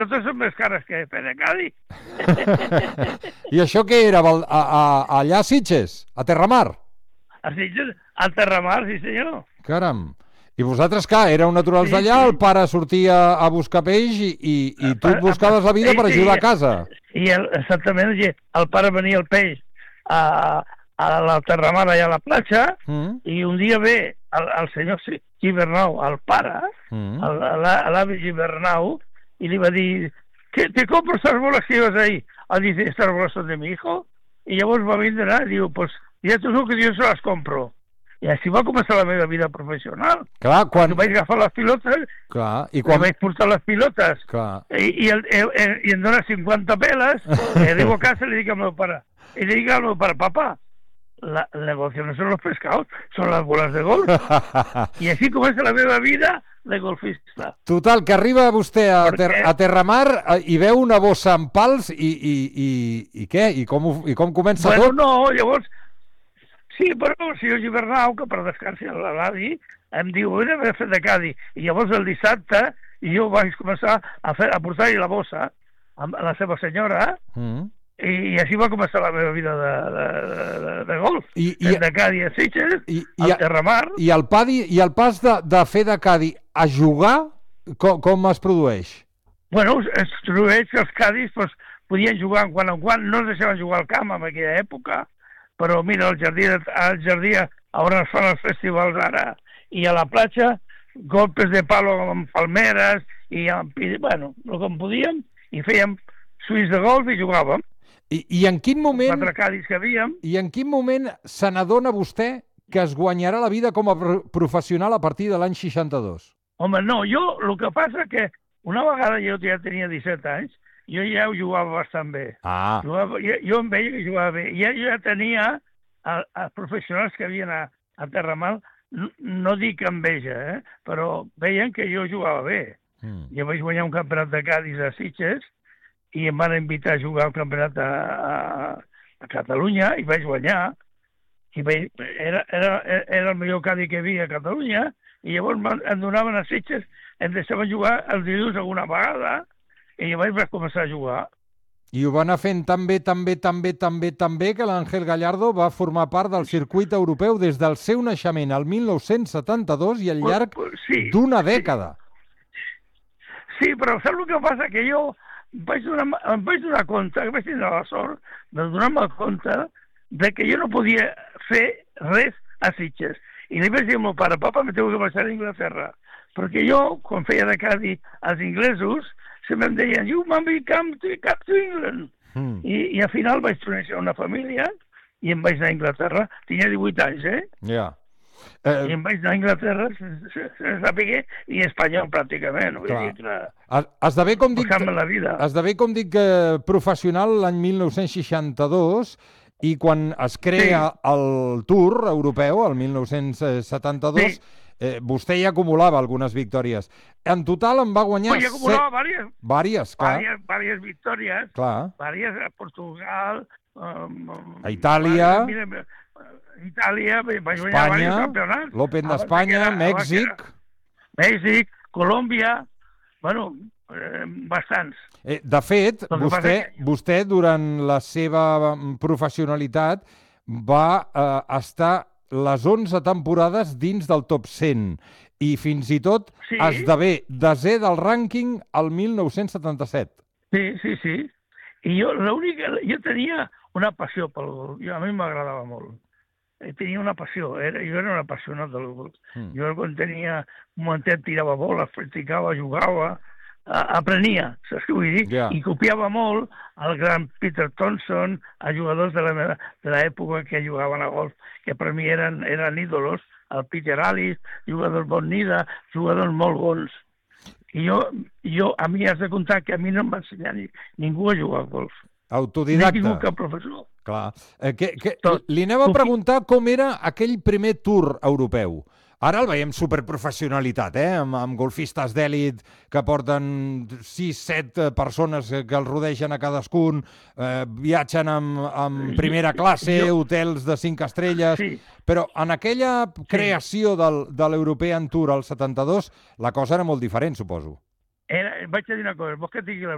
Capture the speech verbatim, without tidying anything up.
totes són més cares que fer de Cádiz. I això què era? A, a, allà a Sitges? A Terramar? A Sitges, a Terramar, sí senyor. Caram. I vosaltres, clar, éreu naturals Sí, d'allà, sí. el pare sortia a buscar peix i, i, i tu et buscaves la vida per Sí, sí. ajudar a casa. I el, exactament, i el pare venia al peix a, a la Terramar, allà a la platja, Mm. i un dia ve el, el senyor Gibernau, el pare, Mm. el- la- l'avi Gibernau, i li va dir, ¿Qué, ¿te compro estas bolas que llevas ahí? Ah, dice, estas bolas son de mi hijo. I llavors va vindre i diu, pues, ja tu que jo se les compro. I així va començar la meva vida professional. Clar, quan... Quan... Vaig agafar les pilotes, Clar, i quan... quan... vaig portar les pilotes, Clar. i, i, el, el, el, i em dona cinquanta peles, i arribo a casa i li dic al meu pare, i li dic al meu pare, papà, la, el negocio no son los pescados, son las bolas de golf. I així comença la meva vida de golfista. Total, que arriba vostè a, ter Perquè- a Terramar eh, i veu una bossa amb pals i, i, i, i què? I com, ho, i com comença Bueno, tot? no, llavors... Sí, però el senyor Gibernau, que per descansar a l'avi, em diu, vine a fer de Cádiz. I llavors el dissabte, i jo vaig començar a, fer, a portar-hi la bossa amb la seva senyora, Mm. i, i així va començar la meva vida de, de, de, de golf. I, i, de Cádiz a Sitges, i, i, al Terramar. i, el padi, I el pas de, de fer de cadi a jugar, com, com es produeix? Bueno, es trobeix que els Cádiz pues, podien jugar en quan en quan, no es deixaven jugar al camp en aquella època, però mira, al jardí, al jardí on es fan els festivals ara, i a la platja, golpes de palo amb palmeres, i amb, bueno, el que en podíem, i fèiem suïts de golf i jugàvem. I, i en quin moment, Quatre Cadis que havíem. i en quin moment se n'adona vostè que es guanyarà la vida com a pro- professional a partir de l'any seixanta-dos? Home, no, jo, el que passa que una vegada jo ja tenia disset anys, jo ja ho jugava bastant bé. Ah, Jugava, jo, jo em veia que jugava bé. Ja, jo ja tenia a- els professionals que havien a, a Terramar, no, no dic enveja, eh? Però veien que jo jugava bé. mm. Jo vaig guanyar un campionat de Cádiz a Sitges i em van invitar a jugar al campionat a, a, a Catalunya i vaig guanyar. I vaig, era, era, era el millor Cádiz que hi havia a Catalunya i llavors em, em donaven a Sitges, em deixaven jugar els dilluns alguna vegada i jo vaig començar a jugar. I ho va anar fent tan bé, tan bé, tan bé, tan bé, tan bé que l'Àngel Gallardo va formar part del circuit europeu des del seu naixement al mil nou-cents setanta-dos i al llarg Sí, d'una dècada. sí, però saps el que passa? Que jo vaig donar, em vaig donar compte, que vaig tindre la sort de donar-me compte de que jo no podia fer res a Sitges. I li vaig dir al meu pare, papa, me tengo que marxar a Inglaterra. Perquè jo, quan feia de Cádiz als inglesos, sempre em deien, you mommy, come to, come to England. Mm. I, I al final vaig conèixer una família i em vaig anar a Inglaterra. Tenia divuit anys, eh? Ja. I Eh, em vaig anar a Inglaterra, sense saber, i espanyol pràcticament. Vull Clar. dir que es- esdevé, com dic, buscant-me la vida. esdevé, com dic, eh, professional l'any mil nou-cents seixanta-dos i quan es crea Sí. el Tour europeu, el mil nou-cents setanta-dos, Sí. eh, vostè ja acumulava algunes victòries. En total en va guanyar Oye, acumulaba set... varias, Vàries, clar. varias, varias victorias, clar. varias a Portugal, um, A Itàlia. Mira, mira, Itàlia, vaig guanyar Espanya, diversos campionats. l'Open Abans d'Espanya, que era- abans que Mèxic... era- Mèxic, Colòmbia, bueno, eh, bastants. Eh, de fet, El que vostè, passa que- vostè durant la seva mm, professionalitat va eh, estar les onze temporades dins del top cent i fins i tot Sí. esdevé desè del rànquing al mil nou-cents setanta-set. Sí, sí, sí. I jo, l'única, jo tenia una passió pel golf. Jo, a mi m'agradava molt. Eh, Tenia una passió. Era, jo era un apassionat del golf. Mm. Jo quan tenia un momentet tirava boles, practicava, jugava, eh, aprenia, saps què vull dir? Ja. I copiava molt el gran Peter Thompson, a jugadors de la meva- de l'època que jugaven a golf, que per mi eren, eren ídolos, el Peter Allis, jugadors Bonida, jugadors molt bons. I jo, jo, a mi has de comptar que a mi no em va ensenyar ni, ningú a jugar a golf. No he Autodidacta. tingut cap professor. Clar. Eh, que, que, Tot. li anava a Tu- preguntar com era aquell primer tour europeu. Ara el veiem superprofessionalitat, eh? amb, amb golfistes d'èlit que porten sis set persones que els rodegen a cadascun, eh, viatgen amb, amb primera classe, Jo- hotels de cinc estrelles... Sí. Però en aquella creació del, de l'European Tour al setanta-dos, la cosa era molt diferent, suposo. Era, vaig a dir una cosa, vols que et digui la